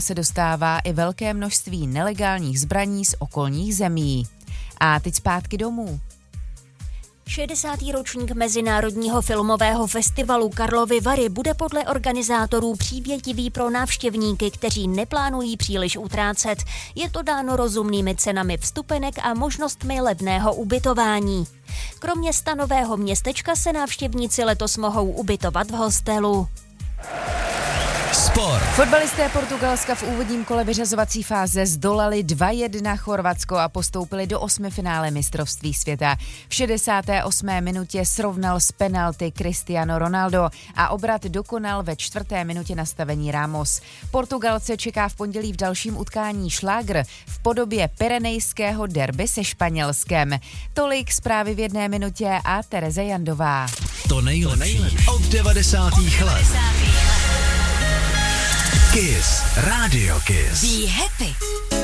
se dostává i velké množství nelegálních zbraní z okolních zemí. A teď zpátky domů. 60. ročník Mezinárodního filmového festivalu Karlovy Vary bude podle organizátorů přívětivý pro návštěvníky, kteří neplánují příliš utrácet. Je to dáno rozumnými cenami vstupenek a možnostmi levného ubytování. Kromě stanového městečka se návštěvníci letos mohou ubytovat v hostelu. Sport. Fotbalisté Portugalska v úvodním kole vyřazovací fáze zdolali 2-1 Chorvatsko a postoupili do osmifinále mistrovství světa. V 68. minutě srovnal z penalty Cristiano Ronaldo a obrat dokonal ve 4. minutě nastavení Ramos. Portugalce čeká v pondělí v dalším utkání šlágr v podobě pyrenejského derby se Španělskem. Tolik zprávy v 1 minutě a Tereza Jandová. To nejlepší od 90. let. Kiss, Radio Kiss. Be happy.